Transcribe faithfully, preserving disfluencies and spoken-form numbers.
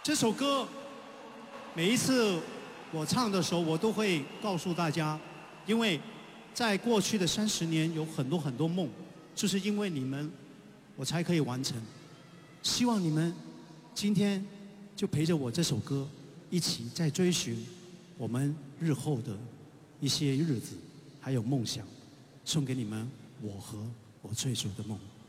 这首歌每一次我唱的时候，我都会告诉大家，因为在过去的三十年有很多很多梦，就是因为你们，我才可以完成。希望你们今天就陪着我这首歌，一起在追寻我们日后的一些日子，还有梦想，送给你们我和我追逐的梦。